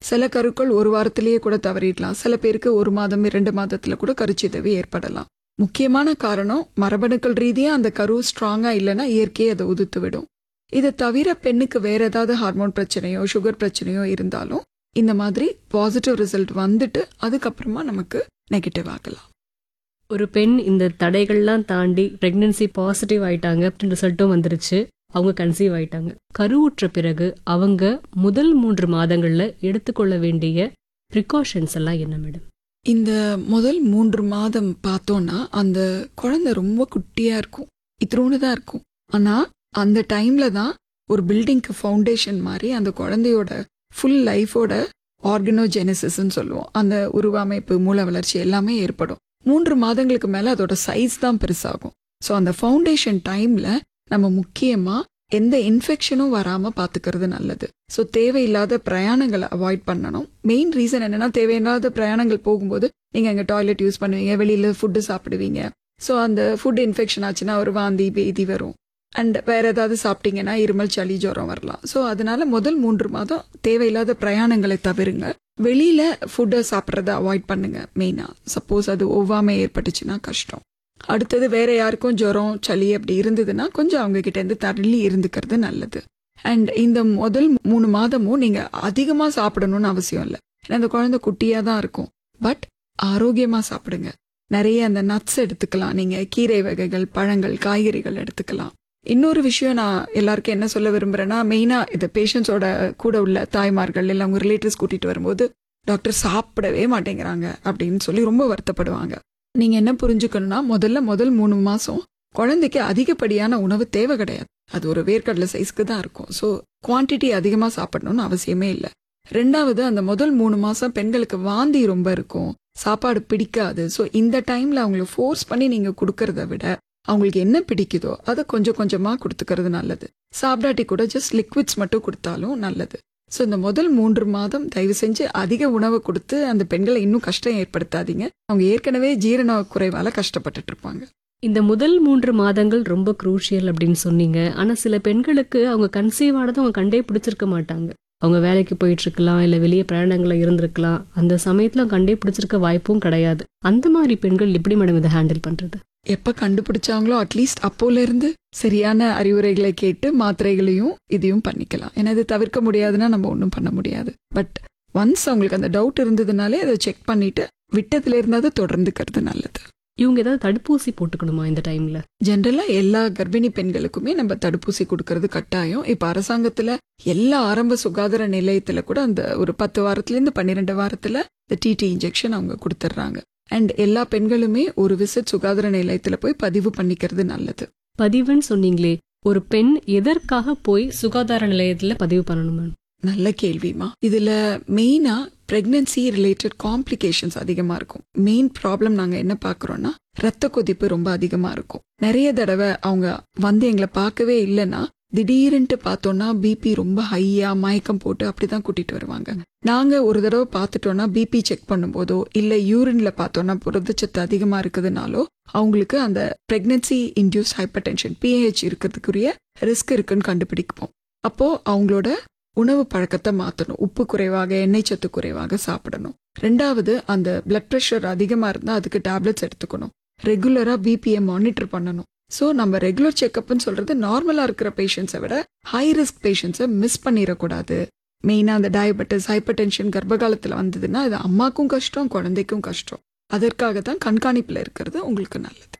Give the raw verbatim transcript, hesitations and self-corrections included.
சில கருக்கள் ஒரு வாரத்திலேயே கூட தவறிடலாம். சில பேருக்கு ஒரு மாதம் இரண்டு மாதத்துல கூட கருச்சிதைவு ஏற்படலாம். முக்கியமான காரணம் மரபணுக்கள் ரீதியா அந்த கரு ஸ்ட்ராங்கா இல்லைன்னா இயற்கையை அதை உதிர்த்து விடும். இதை தவிர பெண்ணுக்கு வேற ஏதாவது ஹார்மோன் பிரச்சனையோ சுகர் பிரச்சனையோ இருந்தாலும் இந்த மாதிரி பாசிட்டிவ் ரிசல்ட் வந்துட்டு அதுக்கப்புறமா நமக்கு நெகட்டிவ் ஆகலாம். ஒரு பெண் இந்த தடைகள்லாம் தாண்டி பிரெக்னன்சி பாசிட்டிவ் ஆயிட்டாங்க அப்படின்னு ரிசல்ட்டும் வந்துருச்சு, அவங்க கன்சீவ் ஆயிட்டாங்க. கருவுற்ற பிறகு அவங்க முதல் மூன்று மாதங்கள்ல எடுத்துக்கொள்ள வேண்டிய ப்ரிகாஷன்ஸ் எல்லாம் என்ன மேடம்? இந்த முதல் மூன்று மாதம் பார்த்தோம்னா அந்த குழந்தை ரொம்ப குட்டியா இருக்கும், இத்திரோன்னு தான் இருக்கும். ஆனா அந்த டைம்ல தான் ஒரு பில்டிங்க்கு ஃபவுண்டேஷன் மாதிரி அந்த குழந்தையோட ஃபுல் லைஃபோட ஆர்கனோஜெனசிஸ்ன்னு சொல்லுவோம், அந்த உருவமைப்பு மூல வளர்ச்சி எல்லாமே ஏற்படும். மூன்று மாதங்களுக்கு மேல அதோட சைஸ் தான் பெருசாகும். ஸோ அந்த ஃபவுண்டேஷன் டைம்ல நம்ம முக்கியமா எந்த இன்ஃபெக்ஷனும் வராம பாத்துக்கிறது நல்லது. ஸோ தேவையில்லாத பிரயாணங்களை அவாய்ட் பண்ணணும். மெயின் ரீசன் என்னன்னா, தேவையில்லாத பிரயாணங்கள் போகும்போது நீங்க அங்க டாய்லெட் யூஸ் பண்ணுவீங்க, வெளியில ஃபுட்டு சாப்பிடுவீங்க. ஸோ அந்த ஃபுட் இன்ஃபெக்ஷன் ஆச்சுன்னா ஒரு வாந்தி பேதி வரும். அண்ட் வேற ஏதாவது சாப்பிட்டீங்கன்னா இருமல் சளி ஜுரம் வரலாம். ஸோ அதனால முதல் மூன்று மாதம் தேவையில்லாத பிரயாணங்களை தவிருங்க. வெளியில ஃபுட்டை சாப்பிட்றத அவாய்ட் பண்ணுங்க. மெயினா சப்போஸ் அது ஒவ்வாமை ஏற்பட்டுச்சுன்னா கஷ்டம். அடுத்தது வேற யாருக்கும் ஜுரம் சளி அப்படி இருந்ததுன்னா கொஞ்சம் அவங்க கிட்ட இருந்து தள்ளி இருந்துக்கிறது நல்லது. அண்ட் இந்த முதல் மூணு மாதமும் நீங்க அதிகமா சாப்பிடணும்னு அவசியம் இல்லை. ஏன்னா அந்த குழந்தை குட்டியா தான் இருக்கும். பட் ஆரோக்கியமா சாப்பிடுங்க. நிறைய அந்த நட்ஸ் எடுத்துக்கலாம், நீங்க கீரை வகைகள் பழங்கள் காய்கறிகள் எடுத்துக்கலாம். இன்னொரு விஷயம் நான் எல்லாருக்கும் என்ன சொல்ல விரும்புறேன்னா, மெயினா இது பேஷண்ட்ஸோட கூட உள்ள தாய்மார்கள் இல்லை அவங்க ரிலேட்டிவ்ஸ் கூட்டிட்டு வரும்போது டாக்டர் சாப்பிடவே மாட்டேங்கிறாங்க அப்படின்னு சொல்லி ரொம்ப வருத்தப்படுவாங்க. நீங்க என்ன புரிஞ்சுக்கணும்னா, முதல்ல முதல் மூணு மாசம் குழந்தைக்கு அதிகப்படியான உணவு தேவை கிடையாது. அது ஒரு வேர்க்கடலை சைஸ்க்கு தான் இருக்கும். ஸோ குவான்டிட்டி அதிகமா சாப்பிடணும்னு அவசியமே இல்லை. ரெண்டாவது, அந்த முதல் மூணு மாசம் பெண்களுக்கு வாந்தி ரொம்ப இருக்கும், சாப்பாடு பிடிக்காது. ஸோ இந்த டைம்ல அவங்களை ஃபோர்ஸ் பண்ணி நீங்க கொடுக்கறத விட அவங்களுக்கு என்ன பிடிக்குதோ அதை கொஞ்சம் கொஞ்சமா கொடுத்துக்கிறது நல்லது. சாப்பிடாட்டி கூட ஜஸ்ட் லிக்விட்ஸ் மட்டும் கொடுத்தாலும் நல்லது. ஸோ இந்த முதல் மூன்று மாதம் தயவு செஞ்சு அதிக உணவை கொடுத்து அந்த பெண்களை இன்னும் கஷ்டம் ஏற்படுத்தாதீங்க. அவங்க ஏற்கனவே ஜீரண குறைவால கஷ்டப்பட்டுட்டு இருப்பாங்க. இந்த முதல் மூன்று மாதங்கள் ரொம்ப குரூஷியல் அப்படின்னு சொன்னீங்க. ஆனா சில பெண்களுக்கு அவங்க கன்சீவ் ஆனதும் அவங்க கண்டே பிடிச்சிருக்க மாட்டாங்க. அவங்க வேலைக்கு போயிட்டு இருக்கலாம், இல்ல வெளியே பிரயாணங்களை இருந்திருக்கலாம். அந்த சமயத்துல அவங்க கண்டே பிடிச்சிருக்க வாய்ப்பும் கிடையாது. அந்த மாதிரி பெண்கள் எப்படி மேடம் இதை ஹேண்டில் பண்றது? எப்ப கண்டுபிடிச்சாங்களோ அட்லீஸ்ட் அப்போல இருந்து சரியான அறிவுரைகளை கேட்டு மாத்திரைகளையும் இதையும் பண்ணிக்கலாம். ஏன்னா இது தவிர்க்க முடியாதுன்னா நம்ம ஒன்றும் பண்ண முடியாது. பட் ஒன்ஸ் அவங்களுக்கு அந்த டவுட் இருந்ததுனாலே அதை செக் பண்ணிட்டு விட்டதுல இருந்தாவது தொடர்ந்துக்கிறது நல்லது. இவங்க ஏதாவது தடுப்பூசி போட்டுக்கணுமா இந்த டைம்ல? ஜென்ரலா எல்லா கர்ப்பிணி பெண்களுக்குமே நம்ம தடுப்பூசி கொடுக்கறது கட்டாயம். இப்ப அரசாங்கத்துல எல்லா ஆரம்ப சுகாதார நிலையத்துல கூட அந்த ஒரு பத்து வாரத்துல இருந்து பன்னிரெண்டு வாரத்துல இந்த டிடி இன்ஜெக்ஷன் அவங்க கொடுத்துட்றாங்க. அண்ட் எல்லா பெண்களுமே ஒரு விசிட் சுகாதார நிலையத்துல போய் பதிவு பண்ணிக்கிறது நல்லது. பதிவுன்னு சொன்னீங்களே, ஒரு பெண் எதற்காக போய் சுகாதார நிலையத்துல பதிவு பண்ணணும்? நல்ல கேள்விமா. இதுல மெயினா பிரெக்னன்சி ரிலேட்டட் காம்ப்ளிகேஷன்ஸ் அதிகமா இருக்கும். மெயின் ப்ராப்ளம் நாங்க என்ன பாக்குறோம்னா, ரத்த கொதிப்பு ரொம்ப அதிகமா இருக்கும். நிறைய தடவை அவங்க வந்து எங்களை பார்க்கவே இல்லைன்னா திடீர்னுட்டு பார்த்தோம்னா பிபி ரொம்ப ஹையா மயக்கம் போட்டு அப்படிதான் கூட்டிட்டு வருவாங்க. நாங்க ஒரு தடவை பார்த்துட்டோம்னா பிபி செக் பண்ணும்போதோ இல்ல யூரின்ல பார்த்தோம்னா புரதச்சத்து அதிகமா இருக்குதுனாலோ அவங்களுக்கு அந்த pregnancy induce hyper tension pH இருக்கிறதுக்குரிய risk இருக்குன்னு கண்டுபிடிப்போம். அப்போ அவங்களோட உணவு பழக்கத்தை மாற்றணும். உப்பு குறைவாக எண்ணெய் சத்து குறைவாக சாப்பிடணும். ரெண்டாவது, அந்த பிளட் ப்ரெஷர் அதிகமா இருந்தா அதுக்கு டேப்லெட்ஸ் எடுத்துக்கணும். ரெகுலரா பிபியை மானிட்டர் பண்ணணும். ஸோ நம்ம ரெகுலர் செக்அப்னு சொல்றது நார்மலா இருக்கிற பேஷண்ட்ஸை விட ஹை ரிஸ்க் பேஷண்ட்ஸை மிஸ் பண்ணிடக்கூடாது. மெயினா அந்த டயபெட்டிஸ் ஹைப்பர் டென்ஷன் கர்ப்பகாலத்துல வந்ததுன்னா அது அம்மாக்கும் கஷ்டம் குழந்தைக்கும் கஷ்டம். அதற்காக தான் கண்காணிப்புல இருக்கிறது உங்களுக்கு நல்லது.